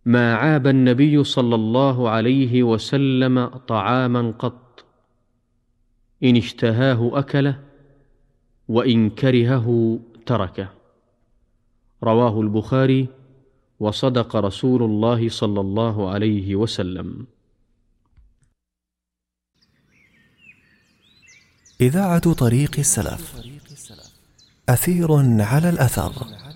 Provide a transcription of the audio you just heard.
ما عاب النبي صلى الله عليه وسلم طعاما قط، إن اشتهاه أكله وإن كرهه تركه. رواه البخاري، وصدق رسول الله صلى الله عليه وسلم. إذاعة طريق السلف، أثير على الأثر.